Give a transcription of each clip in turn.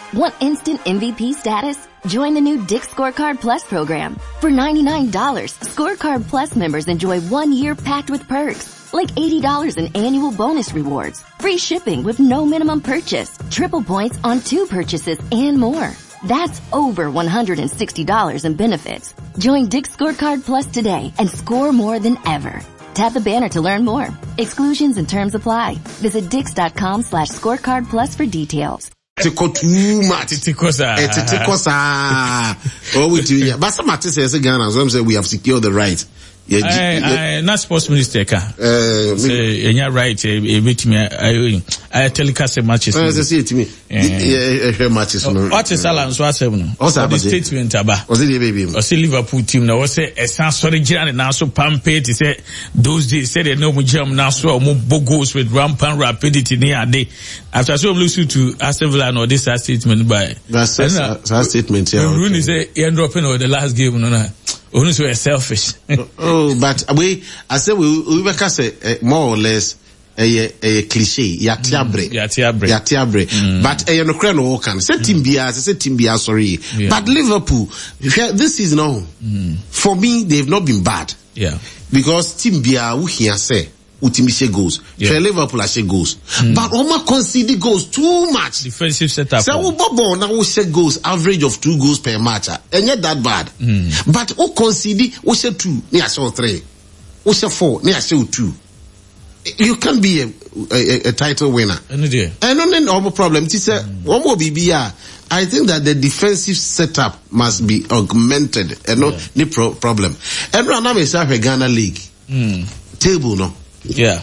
Want instant MVP status? Join the new Dick's Scorecard Plus program. For $99, Scorecard Plus members enjoy 1 year packed with perks, like $80 in annual bonus rewards, free shipping with no minimum purchase, triple points on 2 purchases, and more. That's over $160 in benefits. Join Dick's Scorecard Plus today and score more than ever. Tap the banner to learn more. Exclusions and terms apply. Visit Dix.com/scorecard plus for details. Too much. Oh, we do. But some artists say Ghana, so I'm saying we have secured the right. Not sports minister say right I telecast matches. Say to me. Matches. What is Alan so asem no? The statement aba. Was it the baby? Was Liverpool team now was say sorry Jan now so pampe to say those days say they no mo jam now so mo goals with rampant rapidity near day. After so lose to Aston Villa no this statement by. That's statement here. Rooney say he dropping over the last game no. Only so selfish. But I say we say more or less a cliche. Yatiabre. But no crown no can say team Bia sorry. Yeah. But Liverpool this is now for me they've not been bad. Yeah. Because team Bia who here say Utimishe goals. Yeah. Liverpool ashe goals. But Oma concede goals too much. Defensive setup. So Bobo now we say goals average of 2 goals per match. And not that bad. But who concede we say 2, near say 3. We say 4, near say 2. You can be a title winner. And then no problem. It is one more BBR. I think that the defensive setup must be augmented and not the problem. Everyone now is a Ghana League. Table no. Yeah.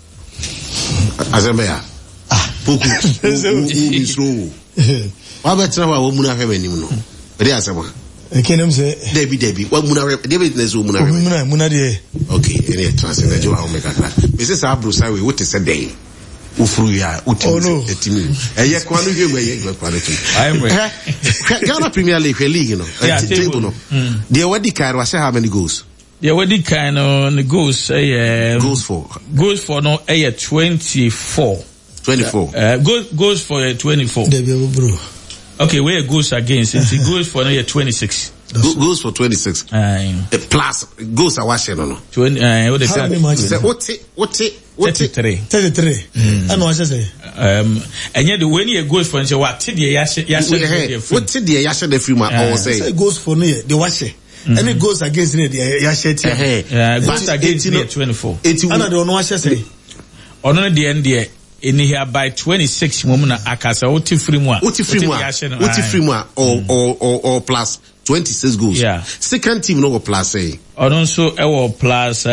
Azambia. Poku. Isro. Wabatra wa muna hwe nim no. Ede asema. Ekenem say Debbie. Wa muna David nezo muna hwe. Muna de. Okay, any translate jo wa make kra. Me say sa bro say we what is dey. Ufuru ya utimi etimi. Eye kwa no hwe eye gba kwa no tu. I'm ready. Ghana Premier League no. Table no. The wadi kai wa say how many goals? Yeah, what did kind of the goals? Goals for no 24. 24. Goals for 24. Bro. Okay, where goals against? It goes for 26. Goals for 26. Plus goals are washing no. 20. What they say? What? 33. I know what I say. And yet when you goes for what? Did you what did the yasha the free man all say? Goals for near the wash. And it goes against the Yashet. Goes against 24. And I don't know what I say. On the end there. In here by 26 woman akasa oti free moi or plus 26 goals. Yeah. Second team no plus say. Or also plus